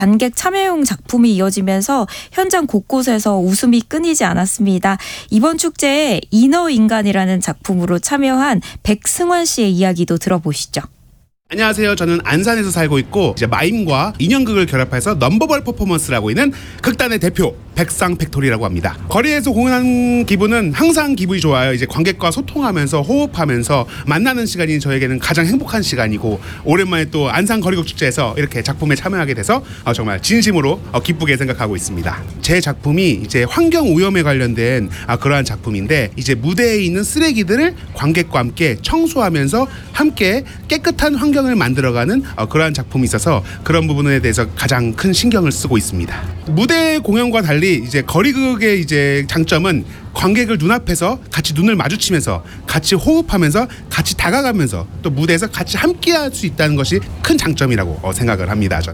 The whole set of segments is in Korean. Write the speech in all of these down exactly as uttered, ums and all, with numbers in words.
관객 참여형 작품이 이어지면서 현장 곳곳에서 웃음이 끊이지 않았습니다. 이번 축제에 이너인간이라는 작품으로 참여한 백승환 씨의 이야기도 들어보시죠. 안녕하세요. 저는 안산에서 살고 있고 이제 마임과 인형극을 결합해서 넘버벌 퍼포먼스를 하고 있는 극단의 대표 백상팩토리라고 합니다. 거리에서 공연하는 기분은 항상 기분이 좋아요. 이제 관객과 소통하면서 호흡하면서 만나는 시간이 저에게는 가장 행복한 시간이고, 오랜만에 또 안산 거리극 축제에서 이렇게 작품에 참여하게 돼서 정말 진심으로 기쁘게 생각하고 있습니다. 제 작품이 이제 환경 오염에 관련된 그러한 작품인데, 이제 무대에 있는 쓰레기들을 관객과 함께 청소하면서 함께 깨끗한 환경 을 만들어가는 그러한 작품이 있어서 그런 부분에 대해서 가장 큰 신경을 쓰고 있습니다. 무대 공연과 달리 이제 거리극의 이제 장점은 관객을 눈앞에서 같이 눈을 마주치면서 같이 호흡하면서 같이 다가가면서 또 무대에서 같이 함께할 수 있다는 것이 큰 장점이라고 생각을 합니다. 저는.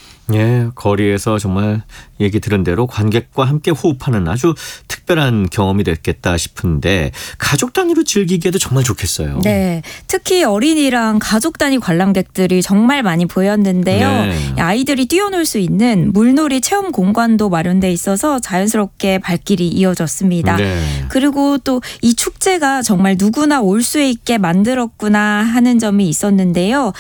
예, 거리에서 정말 얘기 들은 대로 관객과 함께 호흡하는 아주 특별한 경험이 됐겠다 싶은데, 가족 단위로 즐기기에도 정말 좋겠어요. 네, 특히 어린이랑 가족 단위 관람객들이 정말 많이 보였는데요. 네. 아이들이 뛰어놀 수 있는 물놀이 체험 공간도 마련돼 있어서 자연스럽게 발길이 이어졌습니다. 네. 그리고 또 이 축제가 정말 누구나 올 수 있게 만들었구나 하는 점이 있었는데요.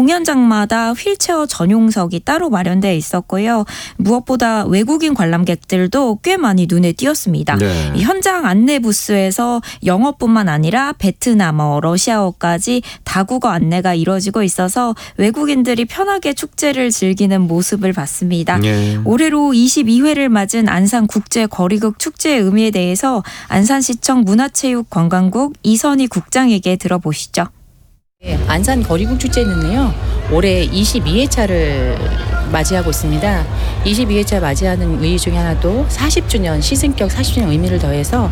공연장마다 휠체어 전용석이 따로 마련돼 있었고요. 무엇보다 외국인 관람객들도 꽤 많이 눈에 띄었습니다. 네. 이 현장 안내 부스에서 영어뿐만 아니라 베트남어, 러시아어까지 다국어 안내가 이루어지고 있어서 외국인들이 편하게 축제를 즐기는 모습을 봤습니다. 네. 올해로 이십이 회를 맞은 안산 국제 거리극 축제의 의미에 대해서 안산시청 문화체육관광국 이선희 국장에게 들어보시죠. 네, 안산 거리극 축제는요, 올해 이십이 회차를 맞이하고 있습니다. 이십이 회차 맞이하는 의의 중에 하나도 사십 주년, 시승격 사십 주년 의미를 더해서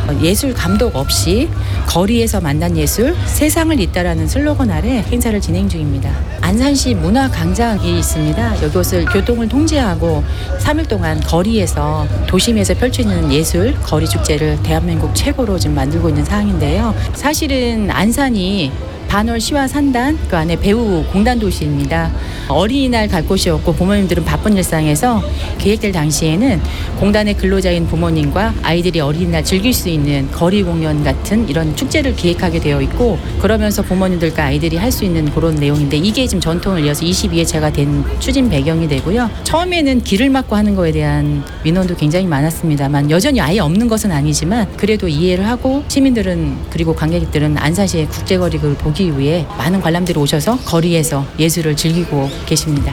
예술 감독 없이 거리에서 만난 예술, 세상을 잇다라는 슬로건 아래 행사를 진행 중입니다. 안산시 문화광장이 있습니다. 이곳을 교통을 통제하고 삼 일 동안 거리에서 도심에서 펼치는 예술 거리축제를 대한민국 최고로 지금 만들고 있는 상황인데요. 사실은 안산이 반월 시와 산단, 그 안에 배우 공단 도시입니다. 어린이날 갈 곳이 없고 부모님들은 바쁜 일상에서 계획될 당시에는 공단의 근로자인 부모님과 아이들이 어린이날 즐길 수 있는 거리 공연 같은 이런 축제를 기획하게 되어 있고, 그러면서 부모님들과 아이들이 할 수 있는 그런 내용인데, 이게 지금 전통을 이어서 이십이 회차가 된 추진 배경이 되고요. 처음에는 길을 막고 하는 거에 대한 민원도 굉장히 많았습니다만, 여전히 아예 없는 것은 아니지만 그래도 이해를 하고 시민들은, 그리고 관객들은 안산시의 국제거리극을 보기 위해 많은 관람들이 오셔서 거리에서 예술을 즐기고 계십니다.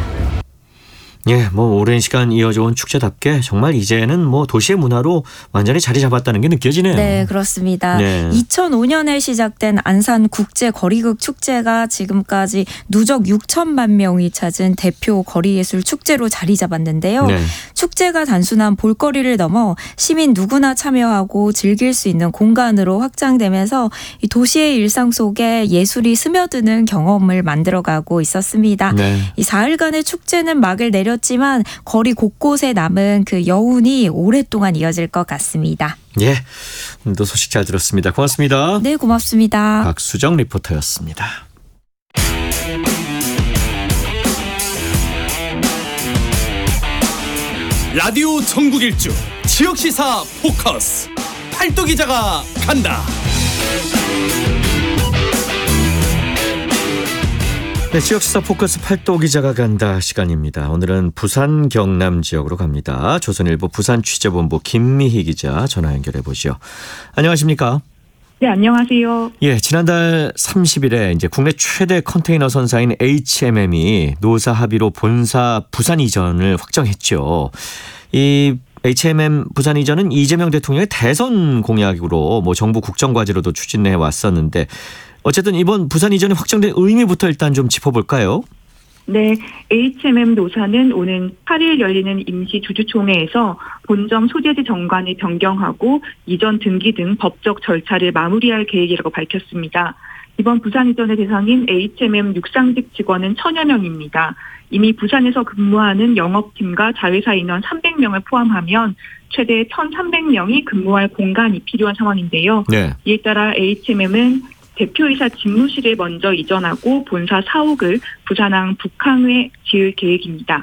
예, 뭐 오랜 시간 이어져 온 축제답게 정말 이제는 뭐 도시의 문화로 완전히 자리 잡았다는 게 느껴지네요. 네, 그렇습니다. 네. 이천오 년에 시작된 안산 국제 거리극 축제가 지금까지 누적 육천만 명이 찾은 대표 거리예술 축제로 자리 잡았는데요. 네. 축제가 단순한 볼거리를 넘어 시민 누구나 참여하고 즐길 수 있는 공간으로 확장되면서 이 도시의 일상 속에 예술이 스며드는 경험을 만들어가고 있었습니다. 네. 이 사흘간의 축제는 막을 내려 지만 거리 곳곳에 남은 그 여운이 오랫동안 이어질 것 같습니다. 예, 오늘도 소식 잘 들었습니다. 고맙습니다. 네, 고맙습니다. 박수정 리포터였습니다. 라디오 전국일주 지역시사 포커스 팔도 기자가 간다. 네, 지역시사 포커스 팔도 기자가 간다 시간입니다. 오늘은 부산 경남 지역으로 갑니다. 조선일보 부산취재본부 김미희 기자 전화 연결해 보죠. 안녕하십니까? 네, 안녕하세요. 예, 지난달 삼십일에 이제 국내 최대 컨테이너 선사인 에이치엠엠이 노사 합의로 본사 부산 이전을 확정했죠. 이 에이치엠엠 부산 이전은 이재명 대통령의 대선 공약으로 뭐 정부 국정과제로도 추진해 왔었는데, 어쨌든 이번 부산 이전이 확정된 의미부터 일단 좀 짚어볼까요? 네, 에이치엠엠 노사는 오는 팔 일 열리는 임시주주총회에서 본점 소재지 정관을 변경하고 이전 등기 등 법적 절차를 마무리할 계획이라고 밝혔습니다. 이번 부산 이전의 대상인 에이치엠엠 육상직 직원은 천여 명입니다. 이미 부산에서 근무하는 영업팀과 자회사 인원 삼백 명을 포함하면 최대 천삼백 명이 근무할 공간이 필요한 상황인데요. 네. 이에 따라 에이치엠엠은 대표이사 집무실을 먼저 이전하고 본사 사옥을 부산항 북항에 지을 계획입니다.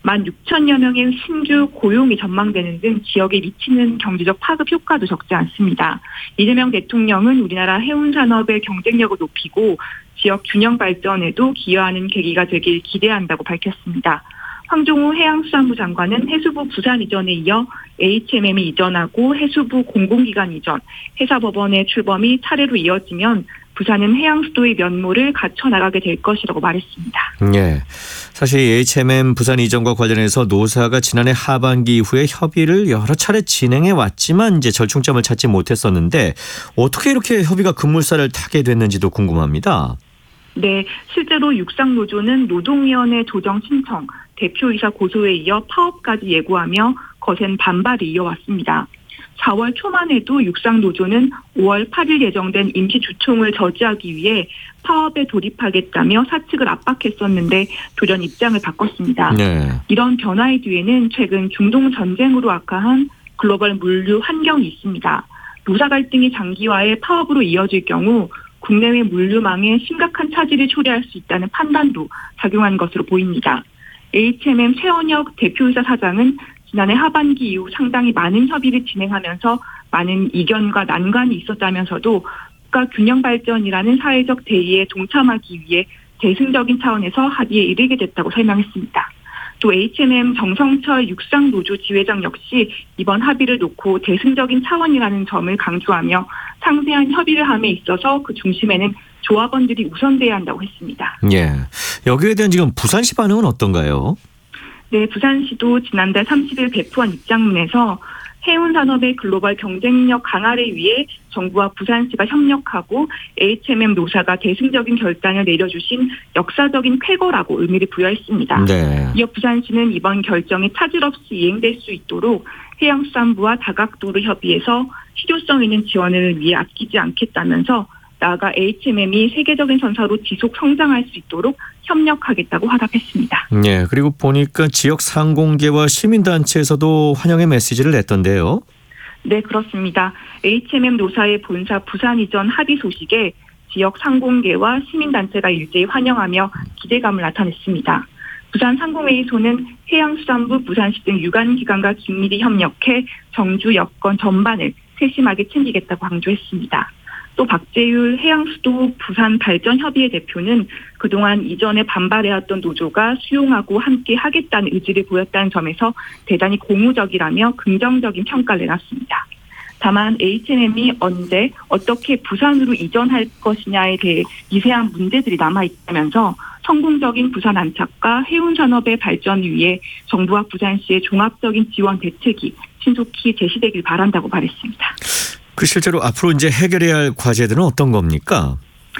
만 육천여 명의 신규 고용이 전망되는 등 지역에 미치는 경제적 파급 효과도 적지 않습니다. 이재명 대통령은 우리나라 해운 산업의 경쟁력을 높이고 지역 균형 발전에도 기여하는 계기가 되길 기대한다고 밝혔습니다. 황종우 해양수산부 장관은 해수부 부산 이전에 이어 에이치엠엠이 이전하고 해수부 공공기관 이전, 해사법원의 출범이 차례로 이어지면 부산은 해양수도의 면모를 갖춰나가게 될 것이라고 말했습니다. 예, 사실 에이치엠엠 부산 이전과 관련해서 노사가 지난해 하반기 이후에 협의를 여러 차례 진행해 왔지만 이제 절충점을 찾지 못했었는데 어떻게 이렇게 협의가 급물살을 타게 됐는지도 궁금합니다. 네, 실제로 육상노조는 노동위원회 조정 신청, 대표이사 고소에 이어 파업까지 예고하며 거센 반발이 이어왔습니다. 사월 초만 해도 육상노조는 오월 팔일 예정된 임시주총을 저지하기 위해 파업에 돌입하겠다며 사측을 압박했었는데 돌연 입장을 바꿨습니다. 네. 이런 변화의 뒤에는 최근 중동 전쟁으로 악화한 글로벌 물류 환경이 있습니다. 노사 갈등이 장기화해 파업으로 이어질 경우 국내외 물류망에 심각한 차질을 초래할 수 있다는 판단도 작용한 것으로 보입니다. 에이치엠엠 최원혁 대표이사 사장은 지난해 하반기 이후 상당히 많은 협의를 진행하면서 많은 이견과 난관이 있었다면서도 국가 균형 발전이라는 사회적 대의에 동참하기 위해 대승적인 차원에서 합의에 이르게 됐다고 설명했습니다. 또 에이치엠엠 정성철 육상노조 지회장 역시 이번 합의를 놓고 대승적인 차원이라는 점을 강조하며 상세한 협의를 함에 있어서 그 중심에는 조합원들이 우선돼야 한다고 했습니다. 예, 여기에 대한 지금 부산시 반응은 어떤가요? 네, 부산시도 지난달 삼십일 배포한 입장문에서 해운 산업의 글로벌 경쟁력 강화를 위해 정부와 부산시가 협력하고 에이치엠엠 노사가 대승적인 결단을 내려주신 역사적인 쾌거라고 의미를 부여했습니다. 네. 이어 부산시는 이번 결정이 차질 없이 이행될 수 있도록 해양수산부와 다각도를 협의해서 실효성 있는 지원을 위해 아끼지 않겠다면서 나아가 에이치엠엠이 세계적인 선사로 지속 성장할 수 있도록 협력하겠다고 화답했습니다. 네, 그리고 보니까 지역 상공계와 시민단체에서도 환영의 메시지를 냈던데요. 네, 그렇습니다. 에이치엠엠 노사의 본사 부산 이전 합의 소식에 지역 상공계와 시민단체가 일제히 환영하며 기대감을 나타냈습니다. 부산 상공회의소는 해양수산부 부산시 등 유관기관과 긴밀히 협력해 정주 여건 전반을 세심하게 챙기겠다고 강조했습니다. 또 박재율 해양수도 부산발전협의회 대표는 그동안 이전에 반발해왔던 노조가 수용하고 함께 하겠다는 의지를 보였다는 점에서 대단히 고무적이라며 긍정적인 평가를 내놨습니다. 다만 에이치엠엠이 언제 어떻게 부산으로 이전할 것이냐에 대해 미세한 문제들이 남아있다면서 성공적인 부산 안착과 해운산업의 발전을 위해 정부와 부산시의 종합적인 지원 대책이 신속히 제시되길 바란다고 말했습니다. 그 실제로 앞으로 이제 해결해야 할 과제들은 어떤 겁니까?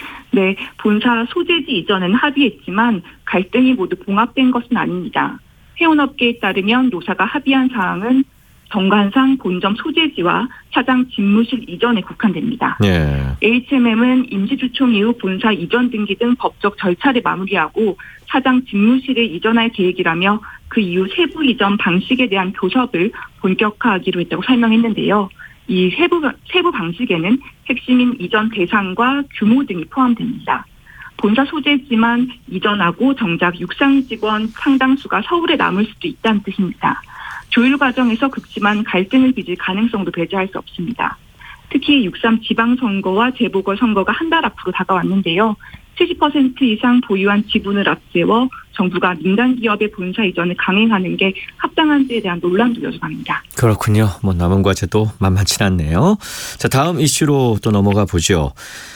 네, 본사 소재지 이전은 합의했지만 갈등이 모두 봉합된 것은 아닙니다. 해운업계에 따르면 노사가 합의한 사항은 정관상 본점 소재지와 사장 집무실 이전에 국한됩니다. 네. 에이치엠엠은 임시주총 이후 본사 이전 등기 등 법적 절차를 마무리하고 사장 집무실을 이전할 계획이라며 그 이후 세부 이전 방식에 대한 교섭을 본격화하기로 했다고 설명했는데요. 이 세부, 세부 방식에는 핵심인 이전 대상과 규모 등이 포함됩니다. 본사 소재지만 이전하고 정작 육상 직원 상당수가 서울에 남을 수도 있다는 뜻입니다. 조율 과정에서 극심한 갈등을 빚을 가능성도 배제할 수 없습니다. 특히 육삼 지방선거와 재보궐선거가 한 달 앞으로 다가왔는데요. 칠십 퍼센트 이상 보유한 지분을 앞세워 정부가 민간 기업의 본사 이전을 강행하는 게 합당한지에 대한 논란도 여전합니다. 그렇군요. 뭐 남은 과제도 만만치 않네요. 자, 다음 이슈로 또 넘어가 보죠.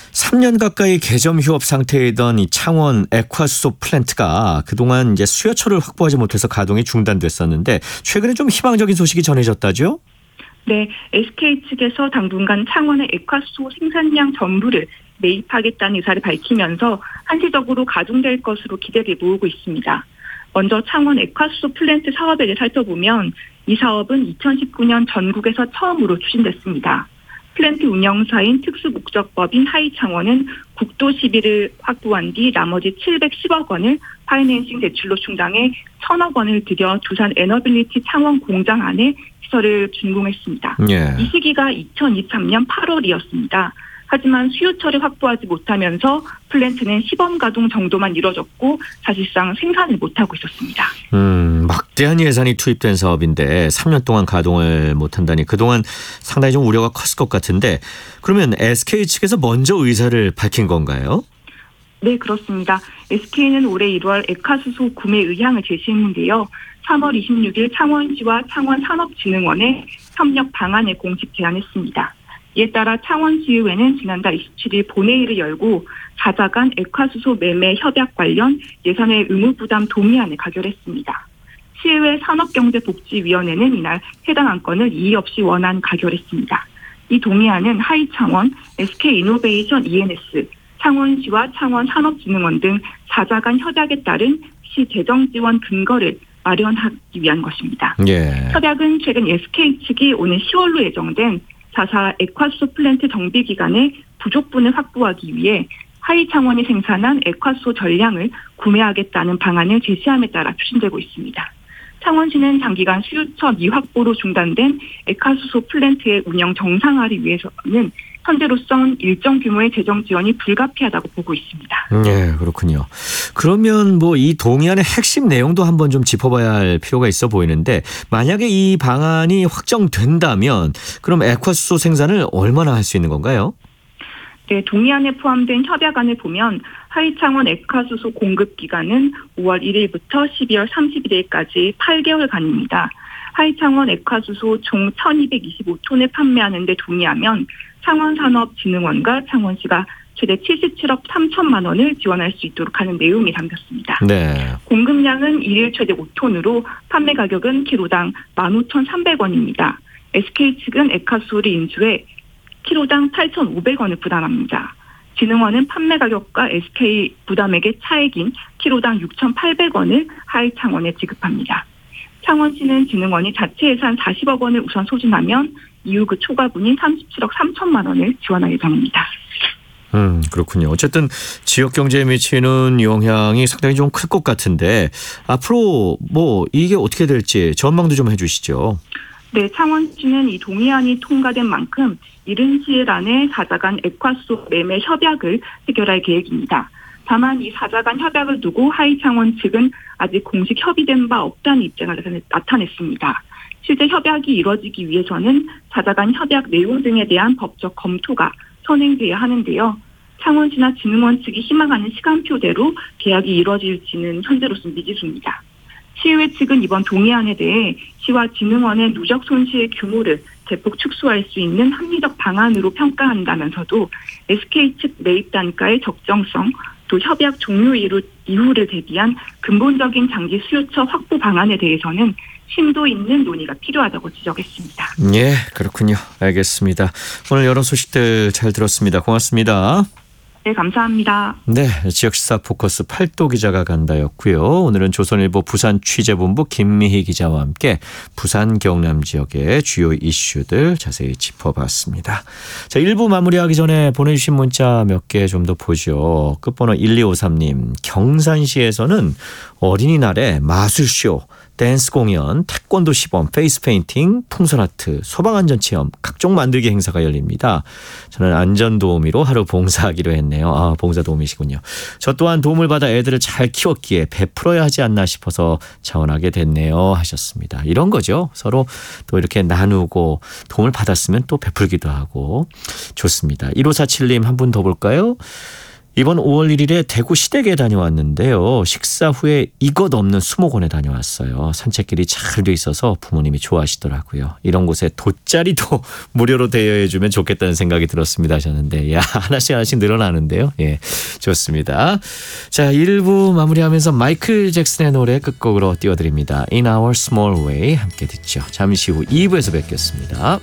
삼 년 가까이 개점 휴업 상태이던 이 창원 액화수소 플랜트가 그동안 이제 수요처를 확보하지 못해서 가동이 중단됐었는데 최근에 좀 희망적인 소식이 전해졌다죠? 네, 에스케이 측에서 당분간 창원의 액화수소 생산량 전부를 매입하겠다는 의사를 밝히면서 한시적으로 가동될 것으로 기대를 모으고 있습니다. 먼저 창원 액화수소 플랜트 사업에 대해 살펴보면 이 사업은 이천십구 년 전국에서 처음으로 추진됐습니다. 플랜트 운영사인 특수목적법인 하이창원은 국도 시비를 확보한 뒤 나머지 칠백십억 원을 파이낸싱 대출로 충당해 천억 원을 들여 두산 에너빌리티 창원 공장 안에 시설을 준공했습니다. 예. 이 시기가 이천이십삼 년 팔월이었습니다. 하지만 수요처를 확보하지 못하면서 플랜트는 시범 가동 정도만 이뤄졌고 사실상 생산을 못하고 있었습니다. 음, 막 막대한 예산이 투입된 사업인데 삼 년 동안 가동을 못한다니 그동안 상당히 좀 우려가 컸을 것 같은데 그러면 에스케이 측에서 먼저 의사를 밝힌 건가요? 네, 그렇습니다. 에스케이는 올해 일월 액화수소 구매 의향을 제시했는데요. 삼월 이십육일 창원시와 창원산업진흥원에 협력 방안을 공식 제안했습니다. 이에 따라 창원시의회는 지난달 이십칠일 본회의를 열고 사자 간 액화수소 매매 협약 관련 예산의 의무 부담 동의안을 가결했습니다. 시의회 산업경제복지위원회는 이날 해당 안건을 이의 없이 원안 가결했습니다. 이 동의안은 하이창원, 에스케이이노베이션 이엔에스, 창원시와 창원산업진흥원 등 사자 간 협약에 따른 시 재정 지원 근거를 마련하기 위한 것입니다. 예. 협약은 최근 에스케이 측이 오는 시월로 예정된 사 사 액화수소 플랜트 정비 기간에 부족분을 확보하기 위해 하이창원이 생산한 액화수소 전량을 구매하겠다는 방안을 제시함에 따라 추진되고 있습니다. 창원시는 장기간 수요처 미확보로 중단된 액화수소 플랜트의 운영 정상화를 위해서는 현재로선 일정 규모의 재정 지원이 불가피하다고 보고 있습니다. 네, 그렇군요. 그러면 뭐 이 동의안의 핵심 내용도 한번 좀 짚어봐야 할 필요가 있어 보이는데 만약에 이 방안이 확정된다면 그럼 액화수소 생산을 얼마나 할 수 있는 건가요? 네, 동의안에 포함된 협약안을 보면 하이창원 액화수소 공급 기간은 오월 일일부터 십이월 삼십일일까지 팔 개월간입니다. 하이창원 액화수소 총 천이백이십오 톤을 판매하는 데 동의하면 창원산업진흥원과 창원시가 최대 칠십칠억 삼천만 원을 지원할 수 있도록 하는 내용이 담겼습니다. 네. 공급량은 일일 최대 오 톤으로 판매 가격은 키로당 만 오천삼백 원입니다. 에스케이 측은 액화수소를 인수해 키로당 팔천오백 원을 부담합니다. 진흥원은 판매 가격과 에스케이 부담액의 차액인 키로당 육천팔백 원을 하이창원에 지급합니다. 창원시는 진흥원이 자체 예산 사십억 원을 우선 소진하면 이후 그 초과분인 삼십칠억 삼천만 원을 지원할 예정입니다. 음, 그렇군요. 어쨌든 지역 경제에 미치는 영향이 상당히 좀 클 것 같은데 앞으로 뭐 이게 어떻게 될지 전망도 좀 해주시죠. 네, 창원시는 이 동의안이 통과된 만큼 이른 시일 안에 사자 간 액화수소 매매 협약을 해결할 계획입니다. 다만 이 사자 간 협약을 두고 하이창원 측은 아직 공식 협의된 바 없다는 입장을 나타냈습니다. 실제 협약이 이뤄지기 위해서는 사자 간 협약 내용 등에 대한 법적 검토가 선행돼야 하는데요. 창원시나 진흥원 측이 희망하는 시간표대로 계약이 이뤄질지는 현재로서는 미지수입니다. 시의회 측은 이번 동의안에 대해 시와 진흥원의 누적 손실 규모를 대폭 축소할 수 있는 합리적 방안으로 평가한다면서도 에스케이 측 매입 단가의 적정성, 또 협약 종료 이후를 대비한 근본적인 장기 수요처 확보 방안에 대해서는 심도 있는 논의가 필요하다고 지적했습니다. 예, 그렇군요. 알겠습니다. 오늘 여러 소식들 잘 들었습니다. 고맙습니다. 네, 감사합니다. 네, 지역시사 포커스 팔도 기자가 간다였고요. 오늘은 조선일보 부산 취재본부 김미희 기자와 함께 부산 경남 지역의 주요 이슈들 자세히 짚어봤습니다. 자, 일 부 마무리하기 전에 보내주신 문자 몇 개 좀 더 보죠. 끝번호 일이오삼 님, 경산시에서는 어린이날에 마술쇼, 댄스 공연, 태권도 시범, 페이스 페인팅, 풍선 아트, 소방안전 체험, 각종 만들기 행사가 열립니다. 저는 안전도우미로 하루 봉사하기로 했네요. 아, 봉사도우미시군요. 저 또한 도움을 받아 애들을 잘 키웠기에 베풀어야 하지 않나 싶어서 자원하게 됐네요 하셨습니다. 이런 거죠. 서로 또 이렇게 나누고 도움을 받았으면 또 베풀기도 하고 좋습니다. 일오사칠 님 한 분 더 볼까요? 이번 오월 일일에 대구 시댁에 다녀왔는데요. 식사 후에 이것 없는 수목원에 다녀왔어요. 산책길이 잘 돼 있어서 부모님이 좋아하시더라고요. 이런 곳에 돗자리도 무료로 대여해주면 좋겠다는 생각이 들었습니다 하셨는데 야 하나씩 하나씩 늘어나는데요. 예, 좋습니다. 자, 일 부 마무리하면서 마이클 잭슨의 노래 끝곡으로 띄워드립니다. In Our Small Way 함께 듣죠. 잠시 후 이 부에서 뵙겠습니다.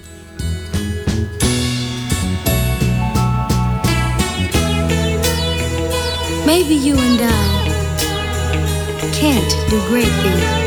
Maybe you and I can't do great things,